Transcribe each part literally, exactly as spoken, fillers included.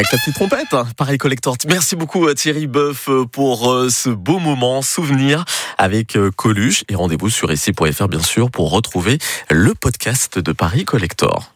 Avec la petite trompette, hein, Paris Collector. Merci beaucoup à Thierry Boeuf pour euh, ce beau moment, souvenir avec euh, Coluche. Et rendez-vous sur R C I point F R bien sûr pour retrouver le podcast de Paris Collector.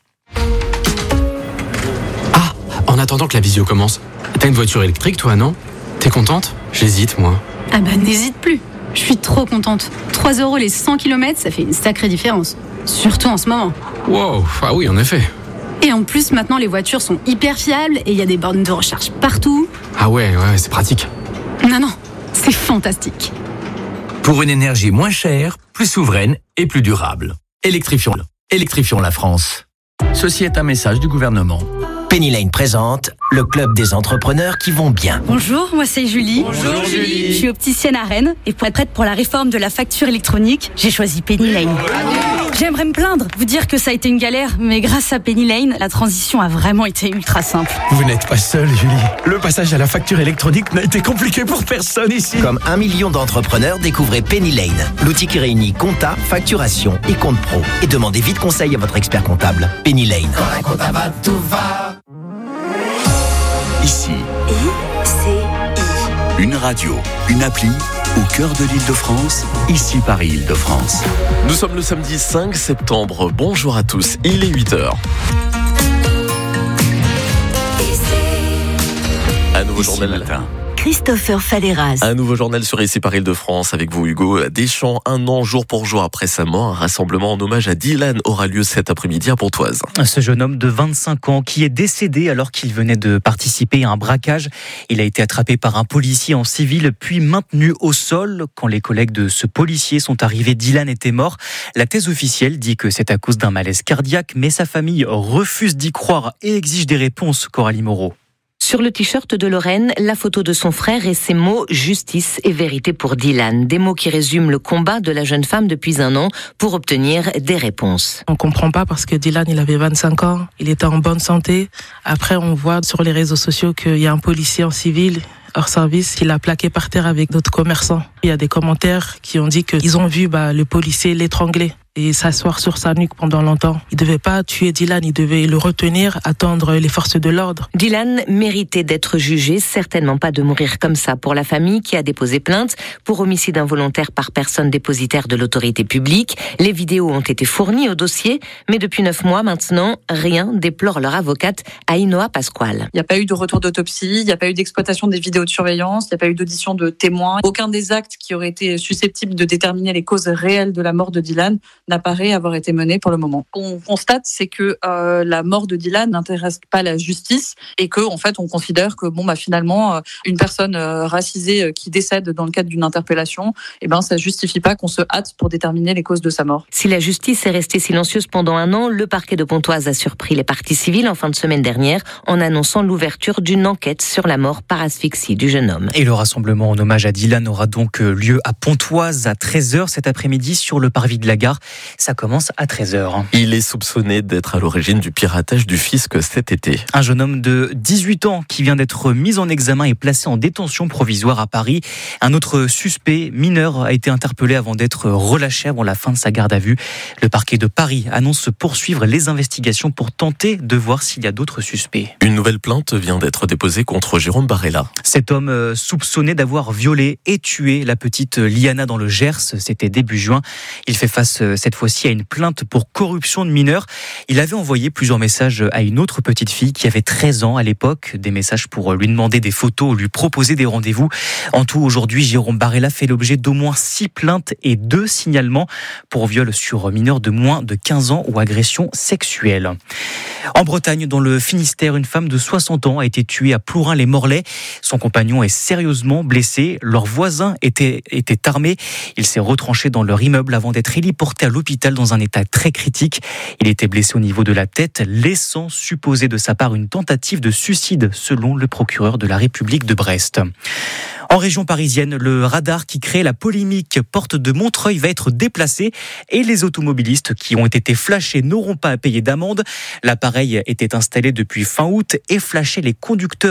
Ah, en attendant que la visio commence, t'as une voiture électrique toi, non ? T'es contente ? J'hésite moi. Ah bah n'hésite plus, je suis trop contente. trois euros les cent kilomètres, ça fait une sacrée différence. Surtout en ce moment. Wow, ah oui en effet. Et en plus, maintenant, les voitures sont hyper fiables et il y a des bornes de recharge partout. Ah ouais, ouais, c'est pratique. Non, non, c'est fantastique. Pour une énergie moins chère, plus souveraine et plus durable. Électrifions, électrifions la France. Ceci est un message du gouvernement. Penny Lane présente le club des entrepreneurs qui vont bien. Bonjour, moi c'est Julie. Bonjour Julie. Je suis opticienne à Rennes et pour être prête pour la réforme de la facture électronique, j'ai choisi Penny Lane. J'aimerais me plaindre, vous dire que ça a été une galère, mais grâce à Penny Lane, la transition a vraiment été ultra simple. Vous n'êtes pas seule, Julie. Le passage à la facture électronique n'a été compliqué pour personne ici. Comme un million d'entrepreneurs, découvrez Penny Lane, l'outil qui réunit compta, facturation et compte pro. Et demandez vite conseil à votre expert comptable. Penny Lane. Quand la compta va, tout va. Ici, I C I. Une radio, une appli, au cœur de l'Île-de-France, ici Paris Île-de-France. Nous sommes le samedi cinq septembre. Bonjour à tous, il est huit heures. Un nouveau Ici journal matin. Christopher Falleras. Un nouveau journal sur Ici Paris Île-de-France avec vous Hugo Deschamps. Un an jour pour jour après sa mort, un rassemblement en hommage à Dylan aura lieu cet après-midi à Pontoise. Ce jeune homme de vingt-cinq ans qui est décédé alors qu'il venait de participer à un braquage. Il a été attrapé par un policier en civil puis maintenu au sol. Quand les collègues de ce policier sont arrivés, Dylan était mort. La thèse officielle dit que c'est à cause d'un malaise cardiaque, mais sa famille refuse d'y croire et exige des réponses. Coralie Moreau. Sur le t-shirt de Lorraine, la photo de son frère et ces mots « justice et vérité pour Dylan ». Des mots qui résument le combat de la jeune femme depuis un an pour obtenir des réponses. On comprend pas parce que Dylan, il avait vingt-cinq ans, il était en bonne santé. Après, on voit sur les réseaux sociaux qu'il y a un policier en civil hors service, il a plaqué par terre avec d'autres commerçants. Il y a des commentaires qui ont dit qu'ils ont vu bah, le policier l'étrangler et s'asseoir sur sa nuque pendant longtemps. Il devait pas tuer Dylan, il devait le retenir, attendre les forces de l'ordre. Dylan méritait d'être jugé, certainement pas de mourir comme ça. Pour la famille qui a déposé plainte pour homicide involontaire par personne dépositaire de l'autorité publique, les vidéos ont été fournies au dossier, mais depuis neuf mois maintenant, rien, déplore leur avocate Ainoa Pasquale. Il n'y a pas eu de retour d'autopsie, il n'y a pas eu d'exploitation des vidéos de surveillance, il n'y a pas eu d'audition de témoins. Aucun des actes qui auraient été susceptibles de déterminer les causes réelles de la mort de Dylan n'apparaît avoir été mené pour le moment. Ce qu'on constate, c'est que euh, la mort de Dylan n'intéresse pas la justice et que, en fait, on considère que, bon, bah, finalement, euh, une personne euh, racisée euh, qui décède dans le cadre d'une interpellation, eh ben, ça justifie pas qu'on se hâte pour déterminer les causes de sa mort. Si la justice est restée silencieuse pendant un an, le parquet de Pontoise a surpris les parties civiles en fin de semaine dernière en annonçant l'ouverture d'une enquête sur la mort par asphyxie du jeune homme. Et le rassemblement en hommage à Dylan aura donc lieu à Pontoise à treize heures cet après-midi sur le parvis de la gare. Ça commence à treize heures. Il est soupçonné d'être à l'origine du piratage du fisc cet été. Un jeune homme de dix-huit ans qui vient d'être mis en examen et placé en détention provisoire à Paris. Un autre suspect mineur a été interpellé avant d'être relâché avant la fin de sa garde à vue. Le parquet de Paris annonce poursuivre les investigations pour tenter de voir s'il y a d'autres suspects. Une nouvelle plainte vient d'être déposée contre Jérôme Barella. Cet homme soupçonné d'avoir violé et tué la petite Liana dans le Gers, c'était début juin. Il fait face cette fois-ci à une plainte pour corruption de mineurs. Il avait envoyé plusieurs messages à une autre petite fille qui avait treize ans à l'époque, des messages pour lui demander des photos, lui proposer des rendez-vous. En tout, aujourd'hui, Jérôme Barella fait l'objet d'au moins six plaintes et deux signalements pour viol sur mineurs de moins de quinze ans ou agression sexuelle. En Bretagne, dans le Finistère, une femme de soixante ans a été tuée à Plourin-les-Morlaix. Son compagnon est sérieusement blessé. Leur voisin était, était armé. Il s'est retranché dans leur immeuble avant d'être héliporté à l'hôpital dans un état très critique. Il était blessé au niveau de la tête, laissant supposer de sa part une tentative de suicide, selon le procureur de la République de Brest. En région parisienne, le radar qui crée la polémique porte de Montreuil va être déplacé et les automobilistes qui ont été flashés n'auront pas à payer d'amende. L'appareil était installé depuis fin août et flashait les conducteurs